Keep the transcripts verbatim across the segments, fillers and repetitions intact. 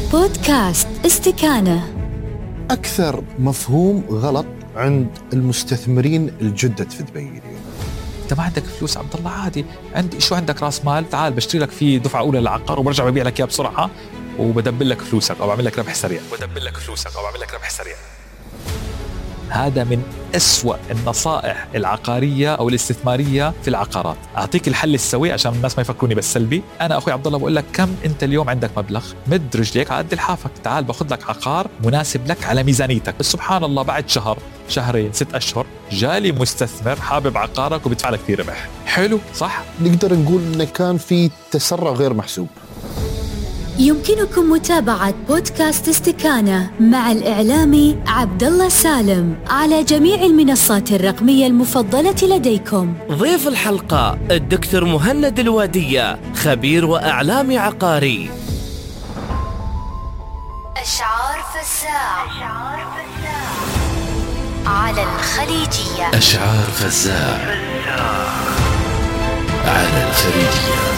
بودكاست استكانة. أكثر مفهوم غلط عند المستثمرين الجدد في دبي اليوم. انت ما عندك فلوس عبد الله، عادي عندي شو عندك راس مال، تعال بشتري لك فيه دفعه اولى للعقار وبرجع ببيع لك اياه بسرعه وبدبل لك فلوسك او بعمل لك ربح سريع بدبل لك فلوسك او بعمل لك ربح سريع. هذا من أسوأ النصائح العقارية أو الاستثمارية في العقارات. أعطيك الحل السوي عشان الناس ما يفكروني بالسلبي. أنا أخوي عبد الله بقول لك كم أنت اليوم عندك مبلغ، مد رجليك على قد لحافك، تعال باخذ لك عقار مناسب لك على ميزانيتك. بس سبحان الله بعد شهر شهرين ست أشهر جالي مستثمر حابب عقارك وبيدفع لك فيه ربح حلو، صح؟ نقدر نقول إنه كان في تسرع غير محسوب. يمكنكم متابعة بودكاست استكانة مع الإعلامي عبد الله سالم على جميع المنصات الرقمية المفضلة لديكم. ضيف الحلقة الدكتور مهند الوادية، خبير وإعلامي عقاري. أشعار فزاع على الخليجية. أشعار فزاع على الخليجية.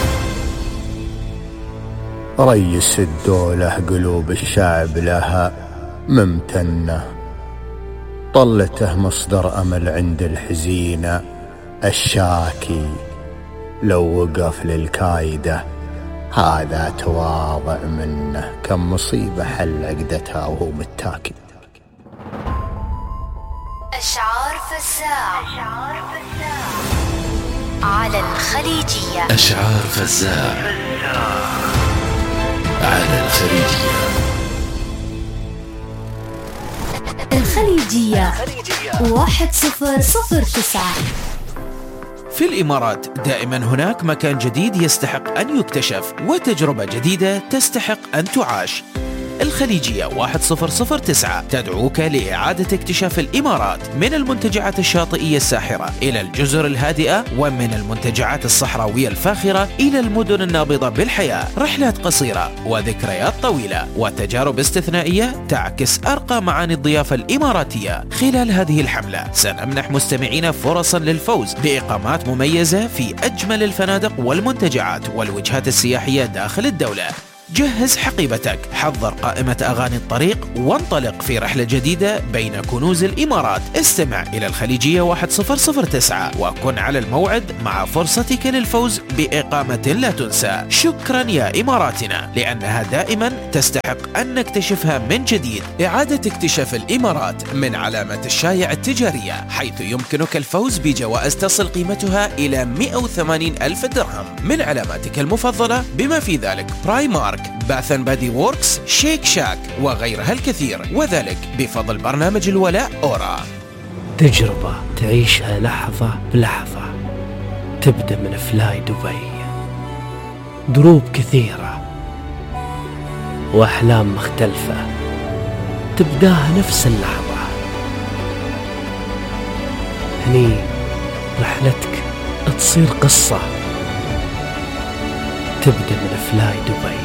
ريس الدولة قلوب الشعب لها ممتنة، طلته مصدر أمل عند الحزينة الشاكي. لو وقف للكايدة هذا تواضع منه، كم مصيبة حل عقدتها وهو متاكي. أشعار فزاع على الخليجية. أشعار فزاع على الخليجية. الخليجية واحد صفر صفر تسعة. في الإمارات دائما هناك مكان جديد يستحق أن يكتشف وتجربة جديدة تستحق أن تعاش. الخليجية واحد صفر صفر تسعة تدعوك لإعادة اكتشاف الإمارات، من المنتجعات الشاطئية الساحرة إلى الجزر الهادئة، ومن المنتجعات الصحراوية الفاخرة إلى المدن النابضة بالحياة. رحلات قصيرة وذكريات طويلة وتجارب استثنائية تعكس أرقى معاني الضيافة الإماراتية. خلال هذه الحملة سنمنح مستمعين فرصا للفوز بإقامات مميزة في أجمل الفنادق والمنتجعات والوجهات السياحية داخل الدولة. جهز حقيبتك، حضر قائمة أغاني الطريق، وانطلق في رحلة جديدة بين كنوز الإمارات. استمع إلى الخليجية واحد صفر صفر تسعة وكن على الموعد مع فرصتك للفوز بإقامة لا تنسى. شكرا يا إماراتنا، لأنها دائما تستحق أن نكتشفها من جديد. إعادة اكتشاف الإمارات من علامات الشايع التجارية، حيث يمكنك الفوز بجوائز تصل قيمتها إلى مئة وثمانين ألف درهم من علاماتك المفضلة، بما في ذلك برايمارك، باث اند بادي ووركس، شيك شاك وغيرها الكثير، وذلك بفضل برنامج الولاء أورا. تجربة تعيشها لحظة بلحظة، تبدأ من فلاي دبي، دروب كثيرة وأحلام مختلفة تبداها نفس اللحظة. هني رحلتك تصير قصة، تبدأ من فلاي دبي.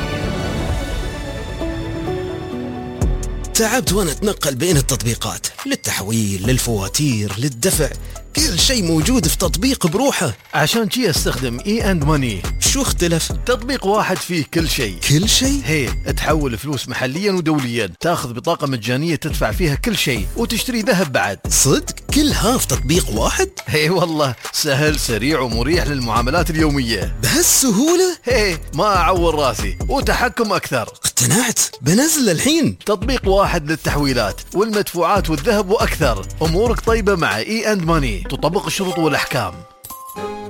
تعبت وانا اتنقل بين التطبيقات، للتحويل، للفواتير، للدفع، كل شيء موجود في تطبيق بروحه. عشان شي استخدم اي اند ماني. شو اختلف؟ تطبيق واحد فيه كل شيء. كل شيء؟ هي تحول فلوس محليا ودوليا، تاخذ بطاقة مجانية تدفع فيها كل شيء، وتشتري ذهب بعد. صدق؟ كل ها في تطبيق واحد؟ هي والله سهل، سريع ومريح للمعاملات اليومية. بهالسهولة؟ هي ما اعور راسي وتحكم اكثر. اقتنعت، بنزل الحين. تطبيق واحد للتحويلات والمدفوعات والذهب واكثر. امورك طيبة مع اي اند ماني، تطبق الشروط والاحكام.